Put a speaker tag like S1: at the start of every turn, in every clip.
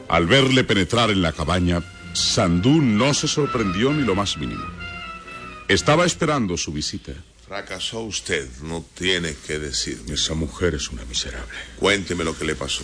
S1: Al verle penetrar en la cabaña, Sandú no se sorprendió ni lo más mínimo. Estaba esperando su visita.
S2: Fracasó usted, no tiene que decirme.
S1: Esa mujer es una miserable.
S2: Cuénteme lo que le pasó.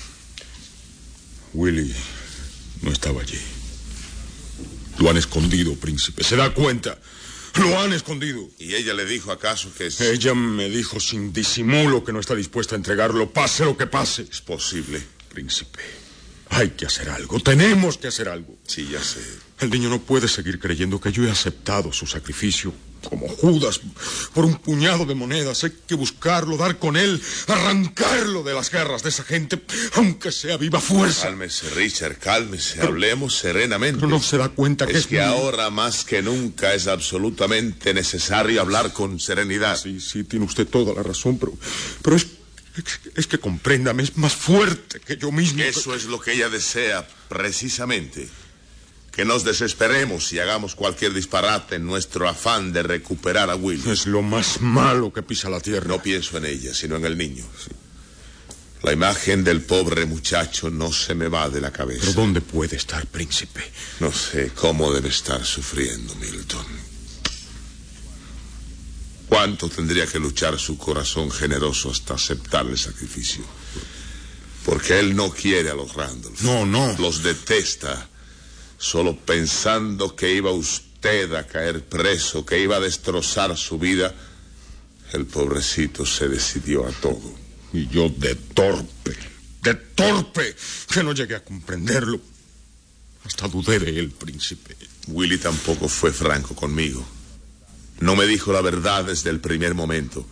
S1: Willy no estaba allí. Lo han escondido, príncipe. ¿Se da cuenta? Lo han escondido.
S2: ¿Y ella le dijo acaso que es...?
S1: Ella me dijo sin disimulo que no está dispuesta a entregarlo, pase lo que pase.
S2: Es posible.
S1: Príncipe, hay que hacer algo. Tenemos que hacer algo.
S2: Sí, ya sé.
S1: El niño no puede seguir creyendo que yo he aceptado su sacrificio como Judas por un puñado de monedas. Hay que buscarlo, dar con él, arrancarlo de las garras de esa gente, aunque sea viva fuerza.
S2: Cálmese, Richard, cálmese. Hablemos serenamente.
S1: Pero no se da cuenta que
S2: es que ahora más que nunca es absolutamente necesario hablar con serenidad.
S1: Sí, tiene usted toda la razón, pero es que compréndame, es más fuerte que yo mismo.
S2: Eso es lo que ella desea, precisamente. Que nos desesperemos y hagamos cualquier disparate en nuestro afán de recuperar a Willy.
S1: Es lo más malo que pisa la tierra.
S2: No pienso en ella, sino en el niño. Sí. La imagen del pobre muchacho no se me va de la cabeza.
S1: ¿Pero dónde puede estar, príncipe?
S2: No sé cómo debe estar sufriendo, Milton. ¿Cuánto tendría que luchar su corazón generoso hasta aceptar el sacrificio? Porque él no quiere a los Randolph.
S1: No.
S2: Los detesta. Solo pensando que iba usted a caer preso, que iba a destrozar su vida, el pobrecito se decidió a todo.
S1: Y yo de torpe, que no llegué a comprenderlo. Hasta dudé de él, príncipe.
S2: Willy tampoco fue franco conmigo. No me dijo la verdad desde el primer momento.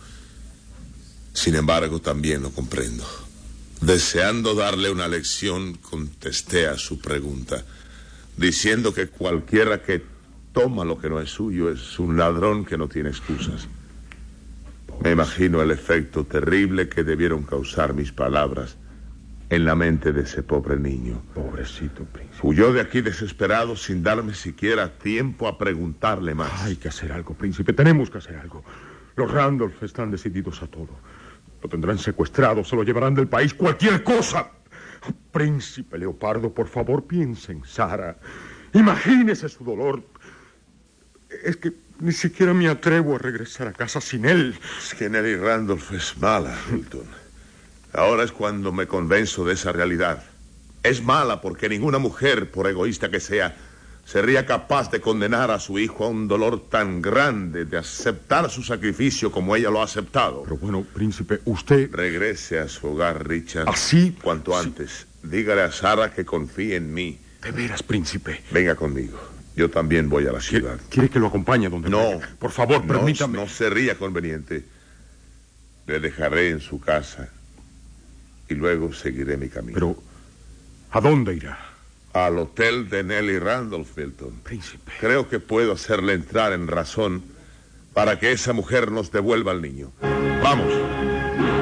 S2: Sin embargo, también lo comprendo. Deseando darle una lección, contesté a su pregunta, diciendo que cualquiera que toma lo que no es suyo es un ladrón que no tiene excusas. Me imagino el efecto terrible que debieron causar mis palabras en la mente de ese pobre niño.
S1: Pobrecito príncipe.
S2: Huyó de aquí desesperado sin darme siquiera tiempo a preguntarle más.
S1: Hay que hacer algo, príncipe, tenemos que hacer algo. Los Randolph están decididos a todo. Lo tendrán secuestrado, se lo llevarán del país, cualquier cosa. Príncipe Leopardo, por favor, piense en Sara. Imagínese su dolor. Es que ni siquiera me atrevo a regresar a casa sin él.
S2: Es que Nelly Randolph es mala, Milton. Ahora es cuando me convenzo de esa realidad. Es mala porque ninguna mujer, por egoísta que sea, sería capaz de condenar a su hijo a un dolor tan grande, de aceptar su sacrificio como ella lo ha aceptado.
S1: Pero bueno, príncipe, usted...
S2: Regrese a su hogar, Richard.
S1: ¿Así?
S2: Cuanto antes. Dígale a Sara que confíe en mí.
S1: ¿De veras, príncipe?
S2: Venga conmigo. Yo también voy a la ciudad.
S1: ¿Quiere que lo acompañe donde
S2: No.
S1: vaya? Por favor, permítame.
S2: No sería conveniente. Le dejaré en su casa y luego seguiré mi camino.
S1: Pero, ¿a dónde irá?
S2: Al hotel de Nelly Randolph, Milton.
S1: Príncipe.
S2: Creo que puedo hacerle entrar en razón para que esa mujer nos devuelva al niño. Vamos.